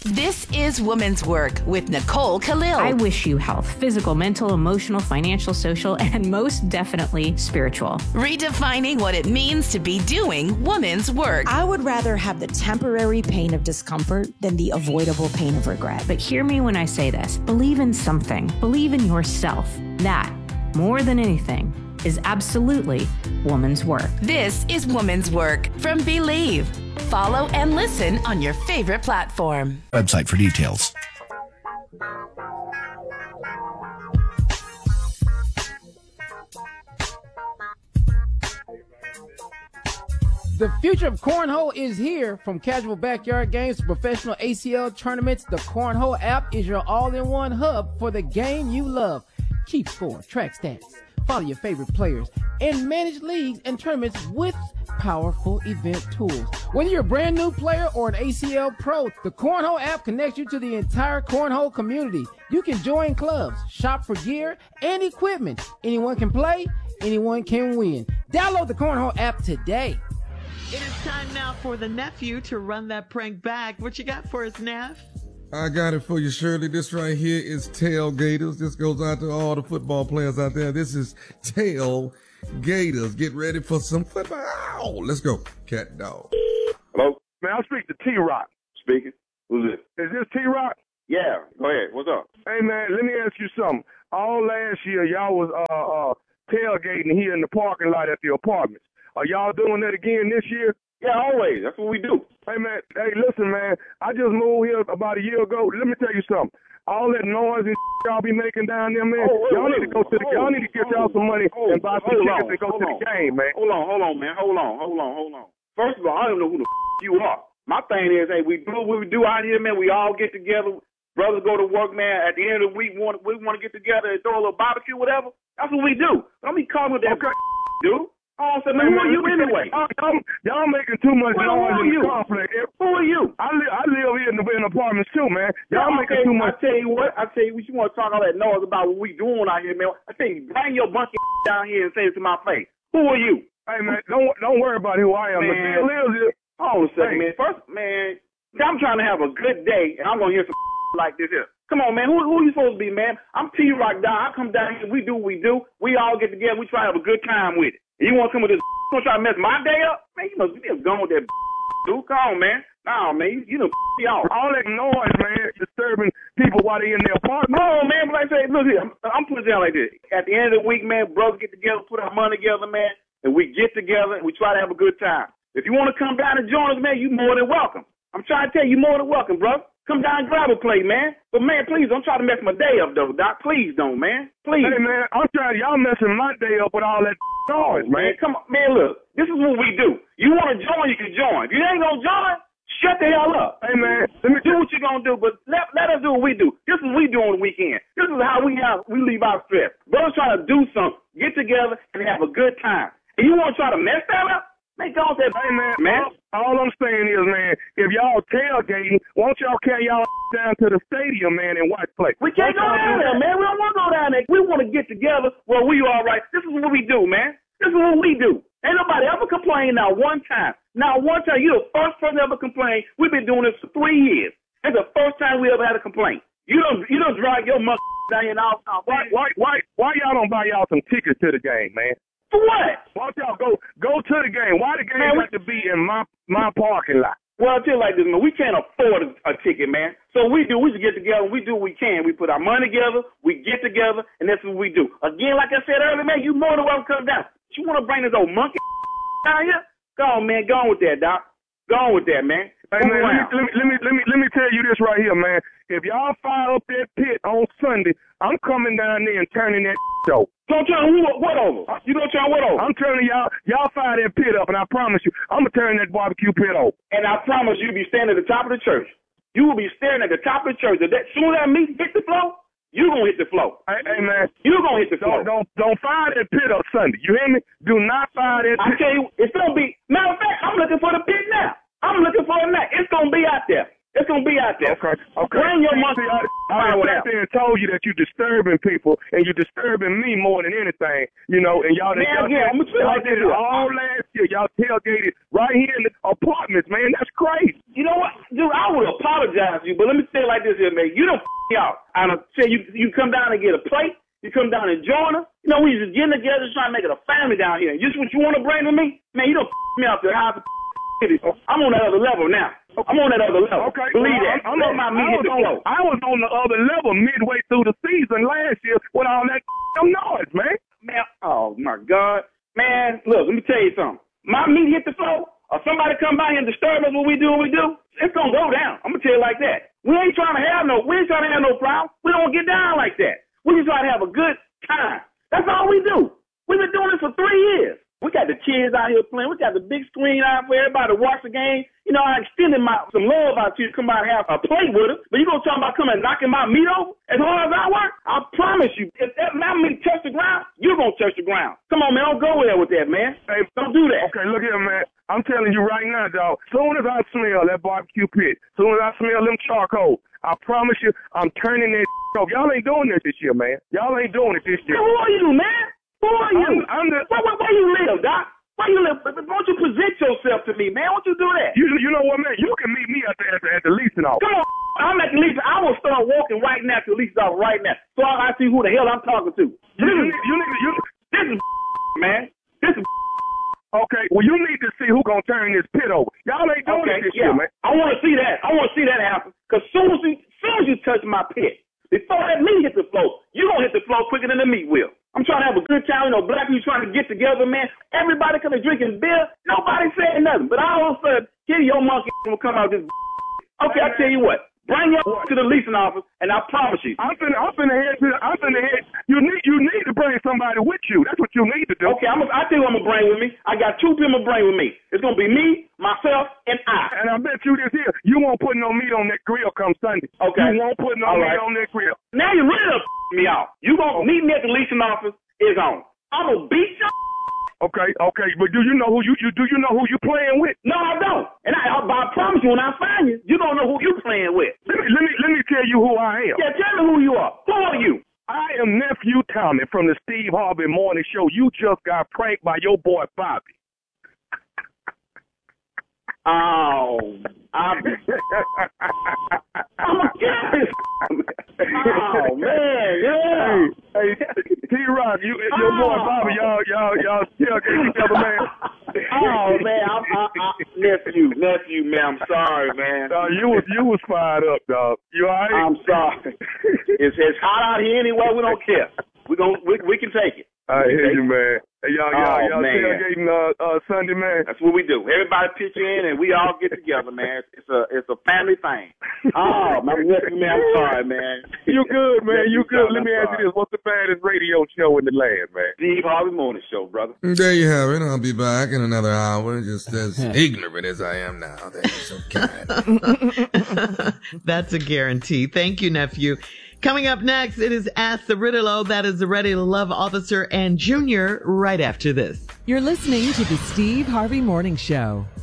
This is Woman's Work with Nicole Khalil. I wish you health, physical, mental, emotional, financial, social, and most definitely spiritual. Redefining what it means to be doing woman's work. I would rather have the temporary pain of discomfort than the avoidable pain of regret. But hear me when I say this. Believe in something. Believe in yourself. That, more than anything, is absolutely woman's work. This is Woman's Work from Believe. Follow and listen on your favorite platform. Website for details. The future of cornhole is here. From casual backyard games to professional ACL tournaments, the Cornhole app is your all-in-one hub for the game you love. Keep score, track stats, follow your favorite players, and manage leagues and tournaments with powerful event tools. Whether you're a brand new player or an ACL pro, the Cornhole app connects you to the entire cornhole community. You can join clubs, shop for gear and equipment. Anyone can play, anyone can win. Download the Cornhole app today. It is time now for the nephew to run that prank back. What you got for us, Neff? I got it for you, Shirley. This right here is Tailgaters. This goes out to all the football players out there. This is Tailgaters. Get ready for some football. Ow, let's go. Cat dog. Hello? Man, I'll speak to T-Rock. Speaking. Who's this? Is this T-Rock? Yeah. Go ahead. What's up? Hey, man, let me ask you something. All last year, y'all was tailgating here in the parking lot at the apartments. Are y'all doing that again this year? Yeah, always. That's what we do. Hey, man. Hey, listen, man. I just moved here about a year ago. Let me tell you something. All that noise and y'all be making down there, man. Y'all need to go to the. Y'all need to get y'all some money and buy some tickets and go to the game, man. Hold on, man. Hold on. First of all, I don't know who the you are. My thing is, hey, we do what we do out here, man. We all get together. Brothers go to work, man. At the end of the week, we want to get together and throw a little barbecue, whatever. That's what we do. Don't be calling with that, dude. Oh, so man, who are you anyway? Y'all making too much noise in the conflict. Who are you? I live here in apartments too, man. Y'all making too much. I tell you what, you want to talk all that noise about what we doing out here, man. I tell you, bring your bunch of down here and say it to my face. Who are you? Hey, man, don't worry about who I am. Man, but lives here. Hold on a second, man. First, man, I'm trying to have a good day, and I'm going to hear some like this here. Come on, man. Who are you supposed to be, man? I'm T-Rock Down. I come down here. We do what we do. We all get together. We try to have a good time with it. You want to come with this? You want to try to mess my day up? Man, you must be gone with that dude. Come on, man. No, man. You done y'all. All that noise, man, disturbing people while they in their apartment. Oh, man. But like I say, look here. I'm putting it down like this. At the end of the week, man, brothers get together, put our money together, man, and we get together and we try to have a good time. If you want to come down and join us, man, you more than welcome. I'm trying to tell you, more than welcome, bro. Come down and grab a plate, man. But, man, please don't try to mess my day up, though, Doc. Please don't, man. Please. Hey, man, I'm trying. Y'all messing my day up with all that noise, man. Come on. Man, look. This is what we do. You want to join, you can join. If you ain't going to join, shut the hell up. Hey, man, let me do what you're going to do, but let us do what we do. This is what we do on the weekend. This is how we leave our stress. Brothers try to do something, get together, and have a good time. And you want to try to mess that up? Man, don't say, hey, man. All I'm saying is, man, if y'all tailgating, won't y'all carry y'all down to the stadium, man, and watch play? We can't go down there, man. We don't want to go down there. We want to get together where we all right. This is what we do, man. This is what we do. Ain't nobody ever complained not one time. Not one time. You're the first person ever complained. We've been doing this for 3 years. It's the first time we ever had a complaint. You don't drag your down here and all. Why y'all don't buy y'all some tickets to the game, man? For what? Why don't y'all go to the game? Why the game have to be in my parking lot? Well, I'll tell you like this, man. We can't afford a ticket, man. So we just get together and we do what we can. We put our money together, we get together, and that's what we do. Again, like I said earlier, man, you more than welcome to come down. You want to bring this old monkey down here? Go on, man. Go on with that, Doc. Go on with that, man. Hey, man, let me tell you this right here, man. If y'all fire up that pit on Sunday, I'm coming down there and turning that over. Don't turn what over? You don't turn what over? I'm turning y'all fire that pit up, and I promise you, I'm going to turn that barbecue pit over. And I promise you'll be standing at the top of the church. You will be staring at the top of the church. As soon as that meat hit the floor, you going to hit the floor. Hey, man. You going to hit the floor. Don't fire that pit up Sunday. You hear me? Do not fire that pit. I tell you, it's going to be, matter of fact, I'm looking for the pit now. I'm looking for it now. It's going to be out there. It's going to be out there. Okay. Bring your monkey. I sat there and told you that you're disturbing people, and you're disturbing me more than anything, you know, and y'all did it all last year. Y'all tailgated right here in the apartments, man. That's crazy. You know what? Dude, I would apologize apologize to you, but let me say it like this here, man. You don't me out. I done said you come down and get a plate. You come down and join us. You know, we just getting together trying to make it a family down here. And just what you want to bring to me? Man, you don't me out there. I'm on that other level now. I'm on that other level. Okay. Believe that. I was on the other level midway through the season last year with all that noise, man. Man, oh, my God. Man, look, let me tell you something. My meat hit the floor, or somebody come by here and disturb us what we do, it's going to go down. I'm going to tell you like that. We ain't trying to have no problem. We don't get down like that. We just try to have a good time. That's all we do. We've been doing this for 3 years. We got the kids out here playing. We got the big screen out for everybody to watch the game. You know, I extended some love out to you to come out and have a play with us. But you going to talk about coming and knocking my meat over? As hard as I work, I promise you, if my meat touch the ground, you're going to touch the ground. Come on, man. Don't go there with that, man. Hey, don't do that. Okay, look here, man. I'm telling you right now, dog. Soon as I smell that barbecue pit, soon as I smell them charcoal, I promise you, I'm turning that off. Y'all ain't doing this year, man. Y'all ain't doing it this year. Who are you, man? Who are you? Where you live, Doc? Where you live? Won't you present yourself to me, man? Won't you do that? You know what, man? You can meet me at the leasing office. Come on. I'm at the leasing. I will start walking right now to the leasing office right now. So I see who the hell I'm talking to. This is man. This is okay. Well, you need to see who gonna turn this pit over. Y'all ain't doing this year, man. I want to see that. I want to see that happen. Cause soon as you touch my pit, before that meat hit the floor, you gonna hit the floor quicker than the meat will. I'm trying to have a good time. You know, black people trying to get together, man. Everybody coming drinking beer. Nobody saying nothing. But all of a sudden, here your monkey will come out this. Okay, I tell you what. Bring your to the leasing office, and I promise you. I'm finna head. You need to bring somebody with you. That's what you need to do. Okay, I tell you what I'm gonna bring with me. I got 2 people to bring with me. It's gonna be me, myself, and I. And I bet you this here, you won't put no meat on that grill come Sunday. Okay. You won't put no meat on that grill. Now you really done me out. You gonna meet me at the leasing office? Is on. I'm gonna beat you. Okay, but do you know who you playing with? No, I don't. And I promise you, when I find you, you don't know who you playing with. Let me tell you who I am. Yeah, tell me who you are. Who are you? I am Nephew Tommy from the Steve Harvey Morning Show. You just got pranked by your boy Bobby. Oh, I'm a kid. Oh man, yeah. Hey, T-Rock, your boy Bobby, y'all still get each other, man. Oh man, nephew, man. I'm sorry, man. You was fired up, dog. You all right? I'm sorry. It's hot out here anyway. We don't care. We can take it. I hear you, man. Hey, y'all tailgating Sunday, man. That's what we do. Everybody pitch in and we all get together, man. It's a family thing. Oh, my nephew, man, I'm sorry, man. You good, man. You good. Let me ask you this. What's the baddest radio show in the land, man? Steve Harvey Morning Show, brother. There you have it. I'll be back in another hour, just as ignorant as I am now. That is okay. That's a guarantee. Thank you, nephew. Coming up next, it is Ask the Riddle. That is the Ready to Love officer and Junior right after this. You're listening to the Steve Harvey Morning Show.